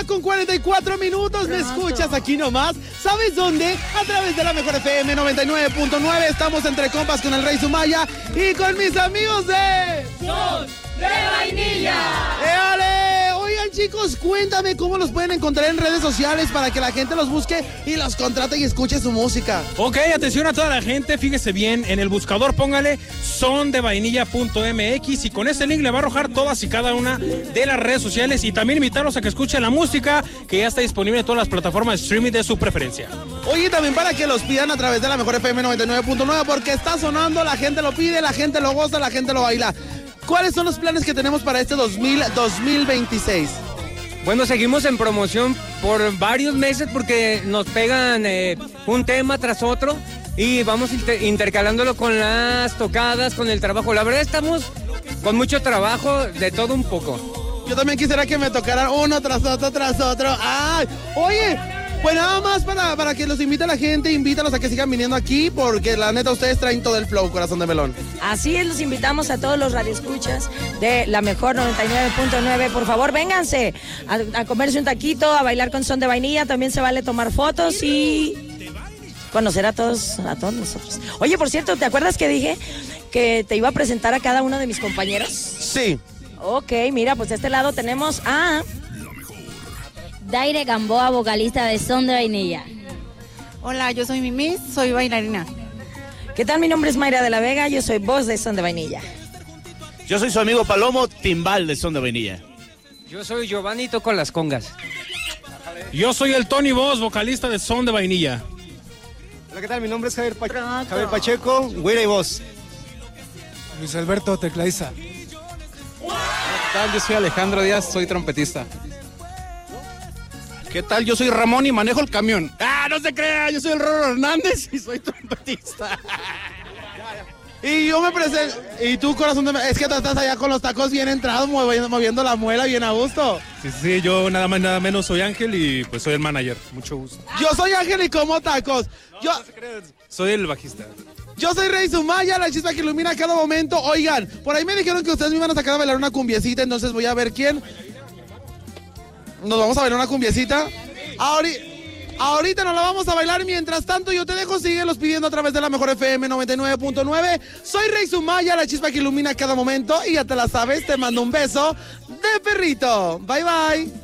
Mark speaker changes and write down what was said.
Speaker 1: 1:44. Me escuchas aquí nomás. ¿Sabes dónde? A través de la Mejor FM 99.9. Estamos entre compas con el Rey Sumaya y con mis amigos de
Speaker 2: Son de Vainilla.
Speaker 1: ¡Éale! Oigan, chicos, cuéntame cómo los pueden encontrar en redes sociales para que la gente los busque y los contrate y escuche su música.
Speaker 3: Ok, atención a toda la gente, fíjese bien, en el buscador póngale sondevainilla.mx y con ese link le va a arrojar todas y cada una de las redes sociales y también invitarlos a que escuchen la música que ya está disponible en todas las plataformas de streaming de su preferencia.
Speaker 1: Oye, también para que los pidan a través de la Mejor FM 99.9 porque está sonando, la gente lo pide, la gente lo goza, la gente lo baila. ¿Cuáles son los planes que tenemos para este 2026?
Speaker 4: Bueno, seguimos en promoción por varios meses porque nos pegan un tema tras otro y vamos intercalándolo con las tocadas, con el trabajo. La verdad estamos con mucho trabajo, de todo un poco.
Speaker 1: Yo también quisiera que me tocaran uno tras otro. ¡Ay! Oye, pues nada más para que los invite a la gente, invítalos a que sigan viniendo aquí porque la neta ustedes traen todo el flow, corazón de melón.
Speaker 5: Así es, los invitamos a todos los radioescuchas de la Mejor 99.9. Por favor, vénganse a comerse un taquito, a bailar con Son de Vainilla. También se vale tomar fotos y conocer a todos nosotros. Oye, por cierto, ¿te acuerdas que dije que te iba a presentar a cada uno de mis compañeros?
Speaker 1: Sí.
Speaker 5: Ok, mira, pues de este lado tenemos a
Speaker 6: Daire Gamboa, vocalista de Son de Vainilla.
Speaker 7: Hola, yo soy Mimi, soy bailarina.
Speaker 5: ¿Qué tal? Mi nombre es Mayra de la Vega, yo soy voz de Son de Vainilla.
Speaker 8: Yo soy su amigo Palomo, timbal de Son de Vainilla.
Speaker 4: Yo soy Giovanni, toco las congas.
Speaker 3: Yo soy el Tony Voz, vocalista de Son de Vainilla.
Speaker 9: Hola, ¿qué tal? Mi nombre es Javier Pacheco, güera y voz.
Speaker 10: Luis Alberto, tecladista.
Speaker 11: ¿Qué tal? Yo soy Alejandro Díaz, soy trompetista.
Speaker 8: ¿Qué tal? Yo soy Ramón y manejo el camión. ¡Ah, no se crea! Yo soy el Roro Hernández y soy trompetista.
Speaker 1: Y yo me presento. Y tú, corazón de... Es que tú estás allá con los tacos bien entrados, moviendo la muela bien a gusto.
Speaker 3: Sí, yo nada más nada menos soy Ángel y pues soy el manager. Mucho gusto.
Speaker 1: Yo soy Ángel y como tacos.
Speaker 3: Soy el bajista.
Speaker 1: Yo soy Rey Sumaya, la chispa que ilumina cada momento. Oigan, por ahí me dijeron que ustedes me iban a sacar a bailar una cumbiecita, entonces voy a ver quién. Nos vamos a bailar una cumbiecita. Ahorita nos la vamos a bailar. Mientras tanto, yo te dejo, síguelos pidiendo a través de la Mejor FM 99.9. Soy Rey Sumaya, la chispa que ilumina cada momento. Y ya te la sabes, te mando un beso de perrito. Bye, bye.